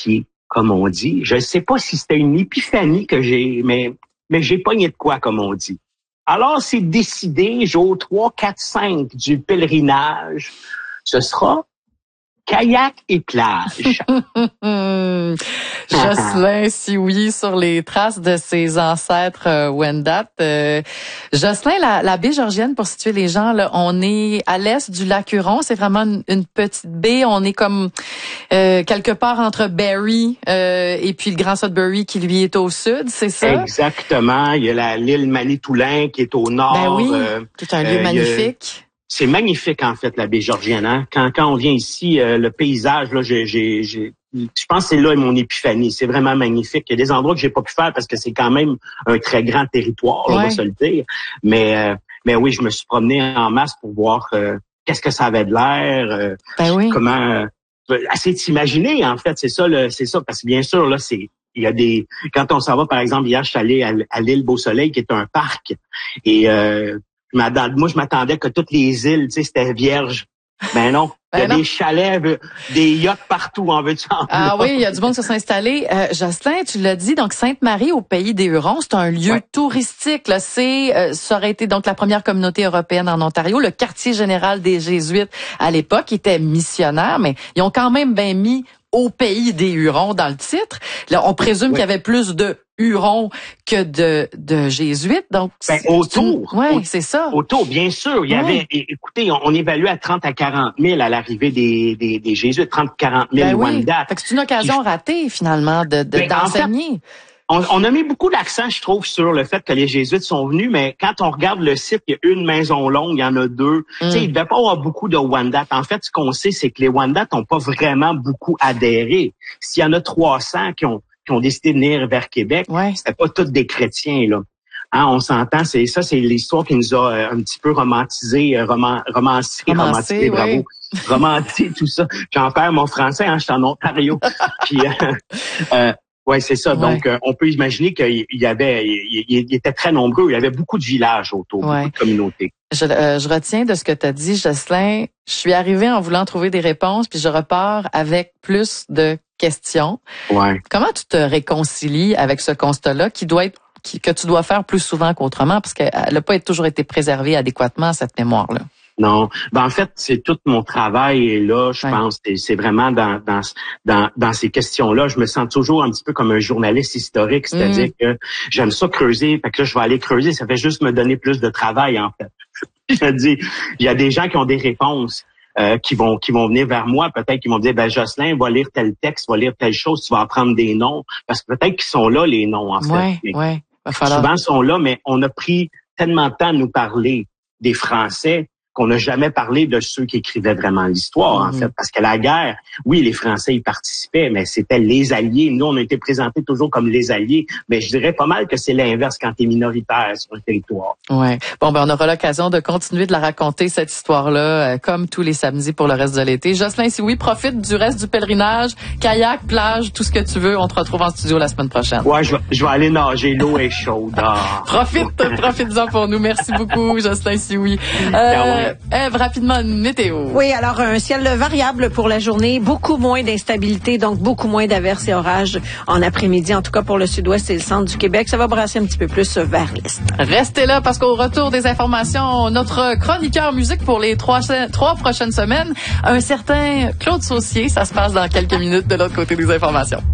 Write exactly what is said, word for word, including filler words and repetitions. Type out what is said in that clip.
initié, comme on dit. Je ne sais pas si c'était une épiphanie que j'ai, mais, mais j'ai pogné de quoi, comme on dit. Alors, c'est décidé, jour trois, quatre, cinq du pèlerinage. Ce sera kayak et plage. Jocelyn Sioui sur les traces de ses ancêtres euh, Wendat. Euh, Jocelyn, la, la baie Georgienne, pour situer les gens, là, on est à l'est du lac Huron. C'est vraiment une, une petite baie. On est comme euh, quelque part entre Barrie euh, et puis le Grand Sudbury qui lui est au sud, c'est ça? Exactement. Il y a la, l'île Manitoulin qui est au nord. Ben oui, euh, c'est un lieu euh, magnifique. C'est magnifique, en fait, la baie Georgienne. Hein? Quand, quand on vient ici, euh, le paysage, là, j'ai, j'ai, j'ai, je pense que c'est là mon épiphanie. C'est vraiment magnifique. Il y a des endroits que j'ai pas pu faire parce que c'est quand même un très grand territoire, ouais. On va se le dire. Mais, euh, mais oui, je me suis promené en masse pour voir euh, qu'est-ce que ça avait de l'air, euh, ben oui. comment... Euh, assez de s'imaginer, en fait, c'est ça, le, c'est ça. Parce que bien sûr, là, c'est... Il y a des... Quand on s'en va, par exemple, hier, je suis allé à, à l'île Beau-Soleil, qui est un parc. Et... Euh, moi, je m'attendais que toutes les îles, tu sais, c'était vierge. Ben non. Il y a ben des chalets, des yachts partout, en veux-tu en Ah là. Oui, il y a du monde qui s'est installé. Euh, Jocelyn, tu l'as dit, donc Sainte-Marie au pays des Hurons, c'est un lieu ouais. touristique. Là, c'est, euh, ça aurait été donc la première communauté européenne en Ontario. Le quartier général des Jésuites à l'époque était missionnaire, mais ils ont quand même bien mis au pays des Hurons dans le titre. Là, on présume oui. qu'il y avait plus de Hurons que de de Jésuites, donc ben, autour. Oui, au, c'est ça. Autour, bien sûr. Il y oui. avait, écoutez, on, on évaluait à trente à quarante mille à l'arrivée des des, des Jésuites, trente à quarante mille ben oui. Wendat. Fait que c'est une occasion Qui... ratée finalement de, de ben, d'enseigner. En fait, On, on a mis beaucoup d'accent, je trouve, sur le fait que les Jésuites sont venus, mais quand on regarde le site, il y a une maison longue, il y en a deux. Mm. Tu sais, il ne devait pas avoir beaucoup de Wendat. En fait, ce qu'on sait, c'est que les Wendat n'ont pas vraiment beaucoup adhéré. S'il y en a trois cents qui ont qui ont décidé de venir vers Québec, ouais. c'était pas tous des chrétiens, là. Hein, on s'entend, c'est ça, c'est l'histoire qui nous a euh, un petit peu romantisé, euh, roman, romancé, romancé, romancé bravo, oui. romantisé, tout ça. J'en perds mon français, hein, je suis en Ontario. Puis, euh, euh, ouais, c'est ça. Ouais. Donc, euh, on peut imaginer qu'il y avait, il, il était très nombreux. Il y avait beaucoup de villages autour, ouais. beaucoup de communautés. Je, euh, je retiens de ce que tu as dit, Jocelyn. Je suis arrivée en voulant trouver des réponses, puis je repars avec plus de questions. Ouais. Comment tu te réconcilies avec ce constat-là qui doit être, qui, que tu dois faire plus souvent qu'autrement, parce qu'elle n'a pas toujours été préservée adéquatement, cette mémoire-là? Non, ben en fait, c'est tout mon travail et là, je ouais. pense, c'est, c'est vraiment dans dans dans dans ces questions-là, je me sens toujours un petit peu comme un journaliste historique, c'est-à-dire mmh. que j'aime ça creuser, fait que là je vais aller creuser, ça fait juste me donner plus de travail en fait. Je dis, il y a des gens qui ont des réponses euh, qui vont qui vont venir vers moi, peut-être qu'ils vont me dire ben Jocelyn, va lire tel texte, va lire telle chose, tu vas apprendre des noms parce que peut-être qu'ils sont là les noms en fait. Ouais, mais ouais. Va falloir... Souvent ils sont là, mais on a pris tellement de temps à nous parler des Français qu'on n'a jamais parlé de ceux qui écrivaient vraiment l'histoire, mm-hmm. en fait. Parce que la guerre, oui, les Français y participaient, mais c'était les Alliés. Nous, on a été présentés toujours comme les Alliés, mais je dirais pas mal que c'est l'inverse quand tu es minoritaire sur le territoire. Ouais. Bon, ben on aura l'occasion de continuer de la raconter, cette histoire-là, euh, comme tous les samedis pour le reste de l'été. Jocelyn Sioui, profite du reste du pèlerinage, kayak, plage, tout ce que tu veux. On te retrouve en studio la semaine prochaine. Ouais, je vais, je vais aller nager, l'eau est chaude. Ah. Profite, profite-en pour nous. Merci beaucoup, Jocelyn Sioui. Euh, Ève, rapidement, une météo. Oui, alors un ciel variable pour la journée, beaucoup moins d'instabilité, donc beaucoup moins d'averses et orages en après-midi, en tout cas pour le sud-ouest et le centre du Québec. Ça va brasser un petit peu plus vers l'est. Restez là parce qu'au retour des informations, notre chroniqueur musique pour les trois, trois prochaines semaines, un certain Claude Saucier, ça se passe dans quelques minutes de l'autre côté des informations.